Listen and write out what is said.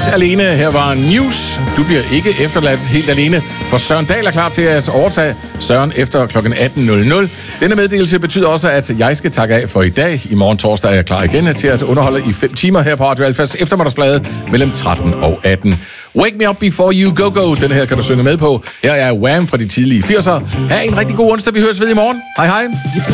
alene. Her var News. Du bliver ikke efterladt helt alene, for Søren Dahl er klar til at overtage Søren efter kl. 18.00. Denne meddelelse betyder også, at jeg skal takke af for i dag. I morgen torsdag er jeg klar igen til at underholde i 5 timer her på Radio Alfas eftermiddagsflade mellem 13 og 18. Wake Me Up Before You Go Go. Den her kan du synge med på. Her er Wham fra de tidlige 80'er. Ha' en rigtig god onsdag. Vi høres ved i morgen. Hej hej.